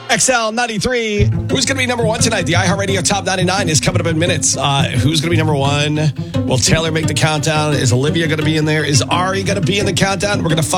XL 93. Who's going to be number one tonight? The iHeartRadio Top 99 is coming up in minutes. Who's going to be number one? Will Taylor make the countdown? Is Olivia going to be in there? Is Ari going to be in the countdown? We're going to find